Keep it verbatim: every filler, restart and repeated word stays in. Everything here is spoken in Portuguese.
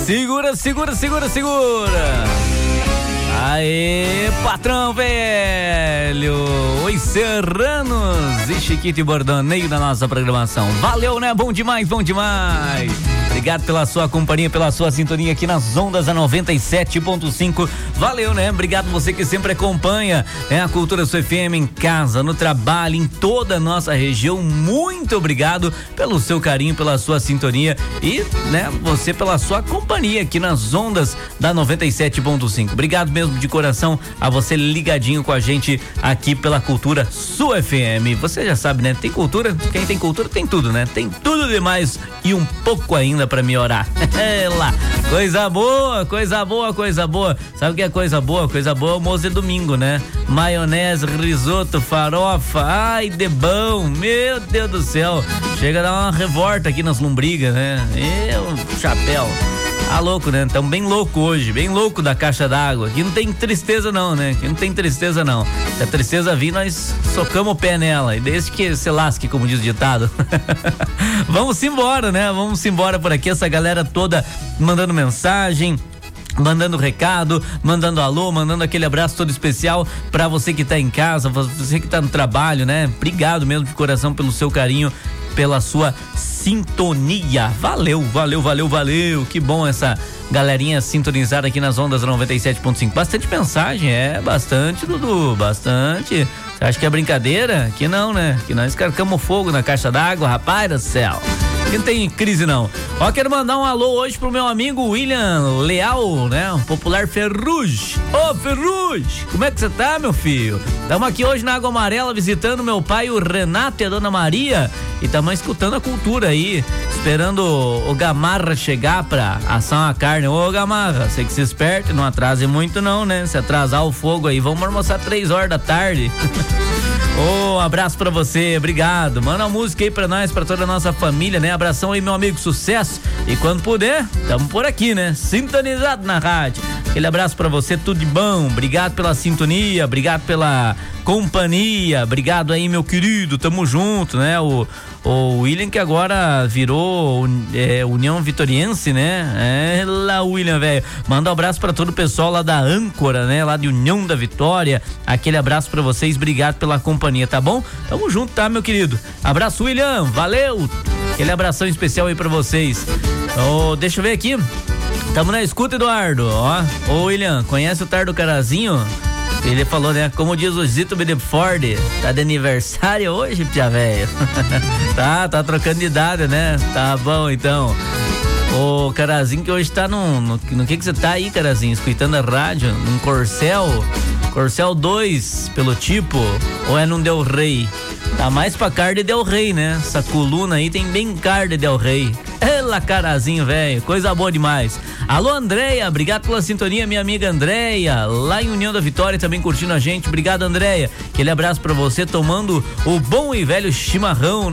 Segura, segura, segura, segura. Aê, patrão velho. Os Serranos e Chiquito e Bordoneio da nossa programação. Valeu, né? Bom demais, bom demais. Obrigado pela sua companhia, pela sua sintonia aqui nas ondas da noventa e sete ponto cinco. Valeu, né? Obrigado você que sempre acompanha, né? A Cultura Sua F M em casa, no trabalho, em toda a nossa região. Muito obrigado pelo seu carinho, pela sua sintonia e, né, você pela sua companhia aqui nas ondas da noventa e sete ponto cinco. Obrigado mesmo de coração a você ligadinho com a gente aqui pela Cultura Sua F M. Você já sabe, né? Tem cultura, quem tem cultura tem tudo, né? Tem tudo demais e um pouco ainda pra melhorar. É lá, coisa boa, coisa boa, coisa boa. Sabe o que é coisa boa? Coisa boa é almoço de domingo, né? Maionese, risoto, farofa, ai, de bom, meu Deus do céu. Chega a dar uma revolta aqui nas lombrigas, né? Eu, chapéu. Ah, louco, né? Tamo bem louco hoje, bem louco da caixa d'água. Aqui não tem tristeza não, né? Aqui não tem tristeza não. Se a tristeza vir, nós socamos o pé nela. E desde que se lasque, como diz o ditado. Vamos embora, né? Vamos embora por aqui. Essa galera toda mandando mensagem, mandando recado, mandando alô, mandando aquele abraço todo especial pra você que tá em casa, você que tá no trabalho, né? Obrigado mesmo de coração pelo seu carinho, pela sua sintonia. Valeu, valeu, valeu, valeu. Que bom essa galerinha sintonizada aqui nas ondas noventa e sete ponto cinco. Bastante mensagem, é, bastante, Dudu, bastante. Você acha que é brincadeira? Que não, né? Que nós carcamos fogo na caixa d'água, rapaz do céu. Que não tem crise não. Ó, quero mandar um alô hoje pro meu amigo William Leal, né? Um popular Ferrugem. Ô, Ferrugem, como é que você tá, meu filho? Estamos aqui hoje na Água Amarela visitando meu pai, o Renato e a Dona Maria, e estamos escutando a cultura aí, esperando o, o Gamarra chegar pra assar uma carne. Ô, Gamarra, você que se esperte, não atrase muito não, né? Se atrasar o fogo aí, vamos almoçar três horas da tarde. Ô, oh, abraço pra você, obrigado. Manda uma música aí pra nós, pra toda a nossa família, né? Abração aí, meu amigo, sucesso. E quando puder, tamo por aqui, né? Sintonizado na rádio. Aquele abraço pra você, tudo de bom. Obrigado pela sintonia, obrigado pela companhia. Obrigado aí, meu querido, tamo junto, né? O, o William que agora virou é, União Vitoriense, né? É lá, William, velho. Manda um abraço pra todo o pessoal lá da Âncora, né? Lá de União da Vitória. Aquele abraço pra vocês, obrigado pela companhia, tá bom? Tamo junto, tá, meu querido? Abraço, William, valeu! Aquele abração especial aí pra vocês. Oh, deixa eu ver aqui. Tamo na escuta, Eduardo. Ó, ô William, conhece o Tardo Carazinho? Ele falou, né? Como diz o Zito Bedford, tá de aniversário hoje, pia velho. tá, tá trocando de idade, né? Tá bom, então. Ô, Carazinho, que hoje tá no, no... No que que você tá aí, Carazinho? Escutando a rádio? Num Corcel? Corcel dois, pelo tipo? Ou é num Del Rey? Tá mais pra Carde Del Rey, né? Essa coluna aí tem bem Carde Del Rey. Ela, Carazinho, velho, coisa boa demais. Alô, Andréia, obrigado pela sintonia, minha amiga Andréia, lá em União da Vitória, também curtindo a gente. Obrigado, Andréia. Aquele abraço pra você, tomando o bom e velho chimarrão